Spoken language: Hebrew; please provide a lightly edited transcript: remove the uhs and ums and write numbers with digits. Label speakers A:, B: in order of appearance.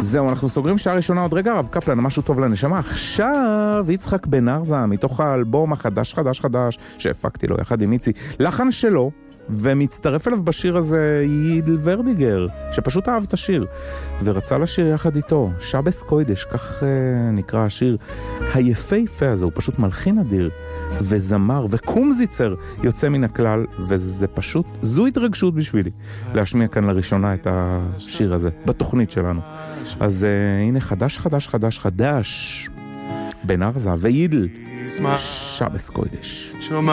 A: זהו, אנחנו סוגרים שעה ראשונה עוד רגע, רב קפלן, משהו טוב לנשמה. עכשיו יצחק בן ארזה, מתוך האלבום החדש שהפקתי לו יחד עם איצי, לחן שלו, ומצטרף אליו בשיר הזה יידל ורדיגר, שפשוט אהב את השיר, ורצה לשיר יחד איתו, שבס קוידש, כך נקרא השיר היפהפה הזה, הוא פשוט מלחין אדיר, וזמר, וקומזיצר יוצא מן הכלל, וזה פשוט, זו התרגשות בשבילי, להשמיע כאן לראשונה את השיר הזה, בתוכנית שלנו. אז הנה חדש, בן ארזה ויידל, שבס קוידש.